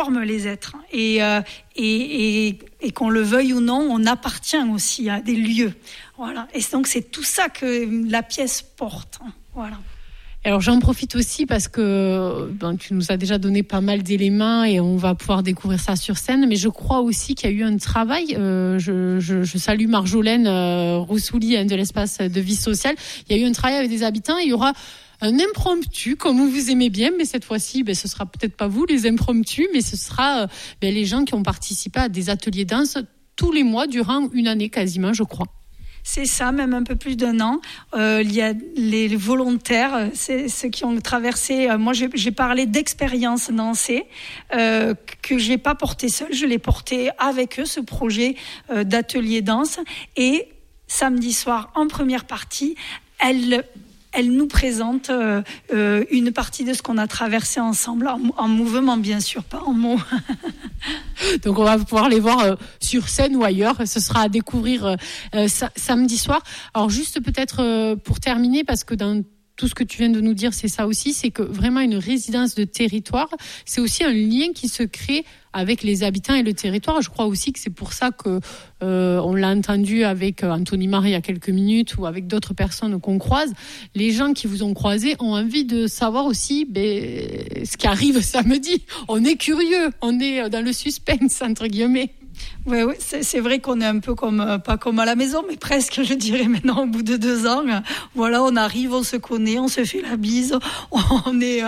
forment les êtres. Et qu'on le veuille ou non, on appartient aussi à des lieux. Voilà. Et donc, c'est tout ça que la pièce porte. Voilà. Alors j'en profite aussi parce que tu nous as déjà donné pas mal d'éléments et on va pouvoir découvrir ça sur scène, mais je crois aussi qu'il y a eu un travail, je salue Marjolaine Roussouli de l'espace de vie sociale, il y a eu un travail avec des habitants et il y aura un impromptu, comme vous aimez bien, mais cette fois-ci, ce sera peut-être pas vous les impromptus, mais ce sera les gens qui ont participé à des ateliers danse tous les mois durant une année quasiment, je crois. C'est ça, même un peu plus d'1 an. Il y a les volontaires, c'est ceux qui ont traversé. Moi, j'ai parlé d'expérience dansée que j'ai pas porté seule. Je l'ai porté avec eux, ce projet d'atelier danse. Et samedi soir, en première partie, elle nous présente une partie de ce qu'on a traversé ensemble, en mouvement bien sûr, pas en mots. Donc on va pouvoir les voir sur scène ou ailleurs. Ce sera à découvrir samedi soir. Alors juste peut-être pour terminer, parce que dans tout ce que tu viens de nous dire, c'est ça aussi, c'est que vraiment une résidence de territoire, c'est aussi un lien qui se crée avec les habitants et le territoire. Je crois aussi que c'est pour ça que on l'a entendu avec Anthony Marie il y a quelques minutes ou avec d'autres personnes qu'on croise. Les gens qui vous ont croisé ont envie de savoir aussi ce qui arrive samedi. On est curieux, on est dans le suspense entre guillemets. Oui, c'est vrai qu'on est un peu pas comme à la maison, mais presque, je dirais maintenant, au bout de 2 ans. Voilà, on arrive, on se connaît, on se fait la bise, on est,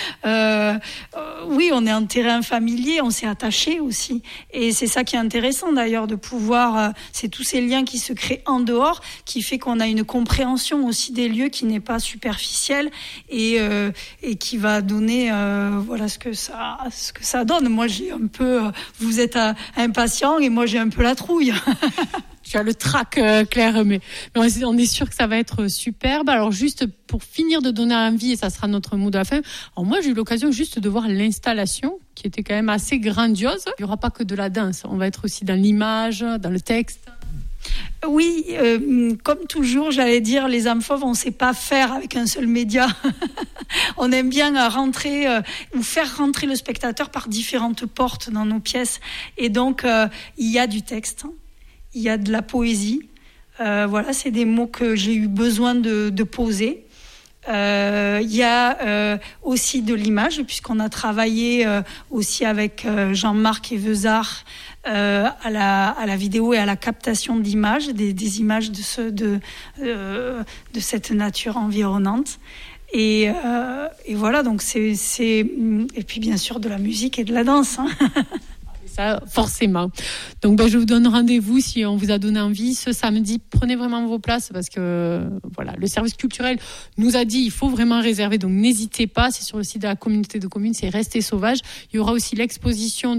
on est en terrain familier, on s'est attaché aussi. Et c'est ça qui est intéressant d'ailleurs, de pouvoir, c'est tous ces liens qui se créent en dehors, qui fait qu'on a une compréhension aussi des lieux qui n'est pas superficielle et qui va donner, ce que ça donne. Moi, j'ai un peu, vous êtes impatient et moi j'ai un peu la trouille. Tu as le trac, Claire, mais on est sûr que ça va être superbe. Alors juste pour finir de donner envie, et ça sera notre mot de la fin, alors moi j'ai eu l'occasion juste de voir l'installation qui était quand même assez grandiose. Il n'y aura pas que de la danse, on va être aussi dans l'image, dans le texte. Oui, comme toujours, j'allais dire, les âmes fauves, on ne sait pas faire avec un seul média. On aime bien rentrer ou faire rentrer le spectateur par différentes portes dans nos pièces. Et donc, il y a du texte, il y a de la poésie. C'est des mots que j'ai eu besoin de poser. Il y a aussi de l'image, puisqu'on a travaillé aussi avec Jean-Marc Evezard à la vidéo et à la captation d'images, des images de cette nature environnante. Et voilà, donc c'est et puis bien sûr de la musique et de la danse. Ça, forcément. Donc, je vous donne rendez-vous si on vous a donné envie ce samedi. Prenez vraiment vos places parce que, le service culturel nous a dit il faut vraiment réserver. Donc, n'hésitez pas. C'est sur le site de la communauté de communes. C'est Rester Sauvage. Il y aura aussi l'exposition,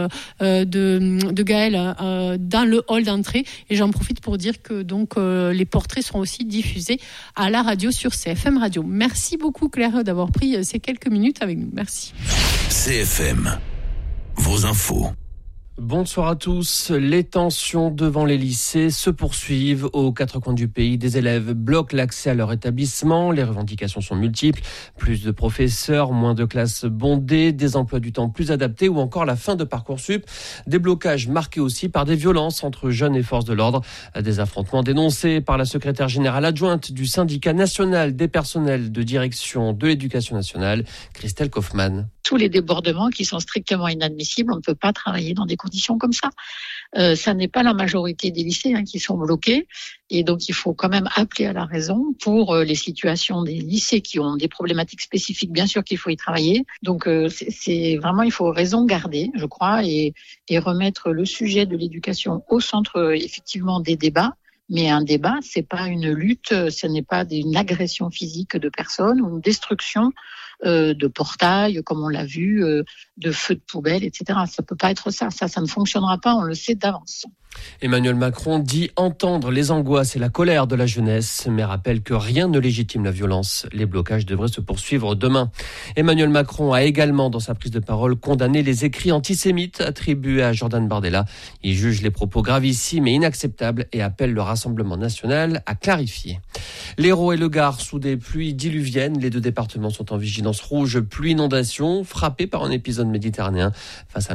de Gaël, dans le hall d'entrée. Et j'en profite pour dire que, les portraits seront aussi diffusés à la radio sur CFM Radio. Merci beaucoup, Claire, d'avoir pris ces quelques minutes avec nous. Merci. CFM. Vos infos. Bonsoir à tous. Les tensions devant les lycées se poursuivent aux 4 coins du pays. Des élèves bloquent l'accès à leur établissement. Les revendications sont multiples. Plus de professeurs, moins de classes bondées, des emplois du temps plus adaptés ou encore la fin de Parcoursup. Des blocages marqués aussi par des violences entre jeunes et forces de l'ordre. Des affrontements dénoncés par la secrétaire générale adjointe du syndicat national des personnels de direction de l'éducation nationale, Christelle Kaufmann. Tous les débordements qui sont strictement inadmissibles, on ne peut pas travailler dans des conditions comme ça. Ça n'est pas la majorité des lycées qui sont bloqués, et donc il faut quand même appeler à la raison pour les situations des lycées qui ont des problématiques spécifiques. Bien sûr qu'il faut y travailler. Donc c'est vraiment, il faut raison garder, je crois, et remettre le sujet de l'éducation au centre effectivement des débats. Mais un débat, c'est pas une lutte, ce n'est pas une agression physique de personnes ou une destruction de portails, comme on l'a vu, de feux de poubelle, etc. Ça peut pas être ça. Ça ne fonctionnera pas, on le sait d'avance. Emmanuel Macron dit entendre les angoisses et la colère de la jeunesse, mais rappelle que rien ne légitime la violence. Les blocages devraient se poursuivre demain. Emmanuel Macron a également, dans sa prise de parole, condamné les écrits antisémites attribués à Jordan Bardella. Il juge les propos gravissimes et inacceptables et appelle le Rassemblement national à clarifier. L'Hérault et le Gard sous des pluies diluviennes. Les 2 départements sont en vigilance rouge, pluie inondation, frappés par un épisode méditerranéen. Face à